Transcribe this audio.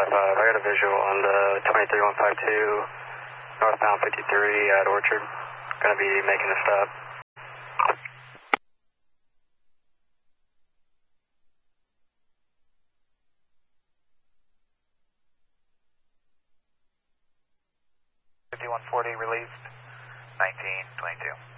I got a visual on the 23152, northbound 53 at Orchard. Gonna be making a stop. Released, 1922.